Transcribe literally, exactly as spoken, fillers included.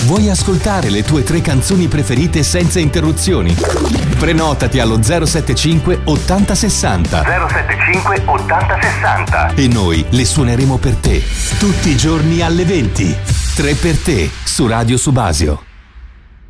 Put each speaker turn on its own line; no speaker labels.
Vuoi ascoltare le tue tre canzoni preferite senza interruzioni? Prenotati allo zero settantacinque ottanta sessanta
zero settantacinque ottanta sessanta
e noi le suoneremo per te tutti i giorni alle venti. Tre per te su Radio Subasio.